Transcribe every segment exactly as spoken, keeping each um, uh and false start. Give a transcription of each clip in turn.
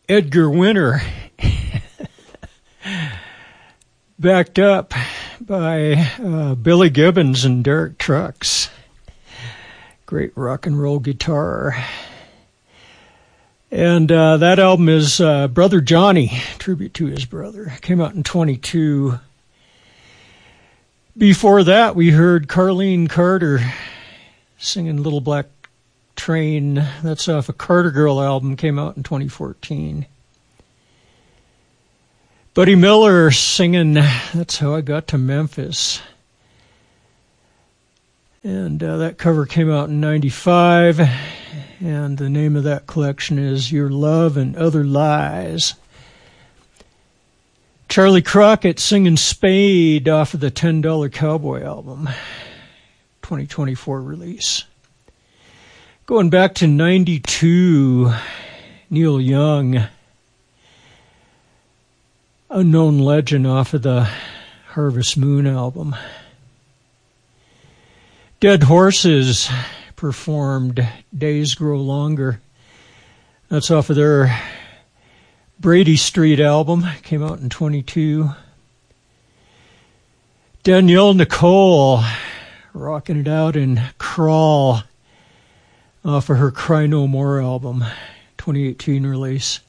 Edgar Winter, backed up by uh, Billy Gibbons and Derek Trucks. Great rock and roll guitar. And uh, that album is uh, Brother Johnny, tribute to his brother. Came out in twenty-two. Before that, we heard Carlene Carter singing Little Black Train. That's off a Carter Girl album, came out in twenty fourteen. Buddy Miller singing That's How I Got to Memphis. And uh, that cover came out in ninety-five. And the name of that collection is Your Love and Other Lies. Charlie Crockett singing Spade off of the ten dollar Cowboy album. twenty twenty-four release. Going back to ninety-two, Neil Young. Unknown Legend off of the Harvest Moon album. Dead Horses performed Days Grow Longer. That's off of their Brady Street album. Came out in twenty-two. Danielle Nicole rocking it out in Crawl off of her Cry No More album, twenty eighteen release.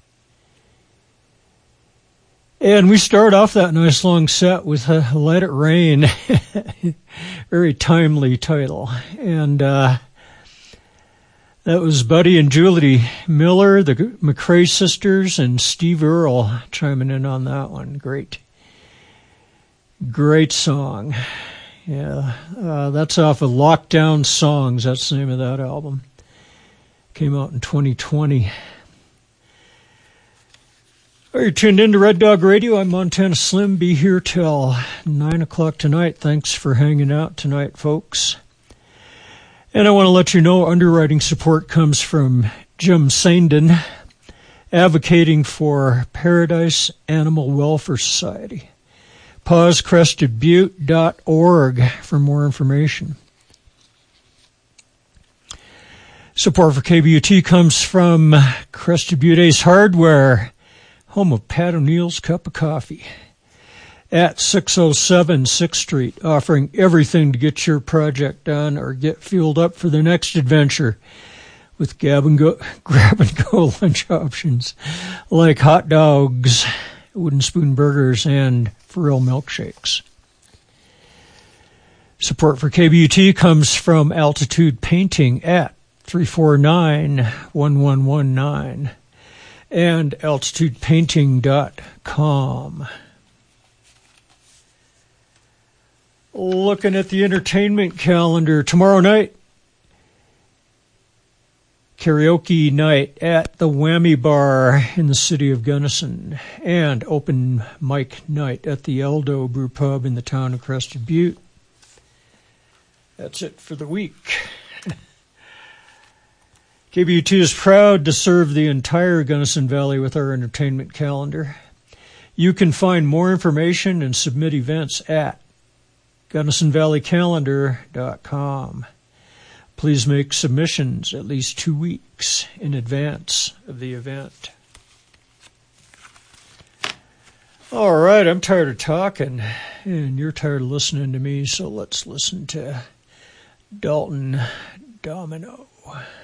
And we start off that nice long set with uh, Let It Rain. Very timely title. And uh, that was Buddy and Julie Miller, the McRae sisters, and Steve Earle chiming in on that one. Great. Great song. Yeah, uh, that's off of Lockdown Songs. That's the name of that album. Came out in twenty twenty. Well, you're tuned into Red Dog Radio. I'm Montana Slim. Be here till nine o'clock tonight. Thanks for hanging out tonight, folks. And I want to let you know underwriting support comes from Jim Sandin, advocating for Paradise Animal Welfare Society. Paws Crested Butte dot org for more information. Support for K B U T comes from Crested Butte Ace Hardware, home of Pat O'Neill's Cup of Coffee, at six oh seven sixth Street, offering everything to get your project done or get fueled up for the next adventure with grab and go, grab and go lunch options like hot dogs, wooden spoon burgers, and for real milkshakes. Support for K B U T comes from Altitude Painting at three four nine, one one one nine and altitude painting dot com. Looking at the entertainment calendar, tomorrow night, karaoke night at the Whammy Bar in the city of Gunnison, and open mic night at the Eldo Brew Pub in the town of Crested Butte. That's it for the week. K B U T is proud to serve the entire Gunnison Valley with our entertainment calendar. You can find more information and submit events at gunnison valley calendar dot com. Please make submissions at least two weeks in advance of the event. All right, I'm tired of talking, and you're tired of listening to me, so let's listen to Dalton Domino.